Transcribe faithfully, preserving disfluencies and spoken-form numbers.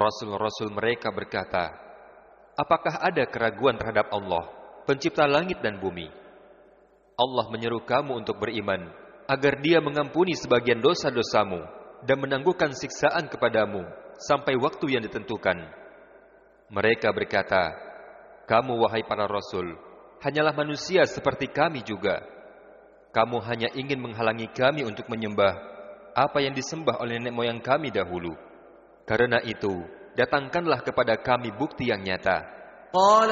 Rasul-rasul mereka berkata, apakah ada keraguan terhadap Allah, pencipta langit dan bumi? Allah menyeru kamu untuk beriman, agar Dia mengampuni sebagian dosa-dosamu dan menangguhkan siksaan kepadamu sampai waktu yang ditentukan. Mereka berkata, kamu wahai para Rasul, hanyalah manusia seperti kami juga. Kamu hanya ingin menghalangi kami untuk menyembah apa yang disembah oleh nenek moyang kami dahulu. Karena itu, datangkanlah kepada kami bukti yang nyata. قال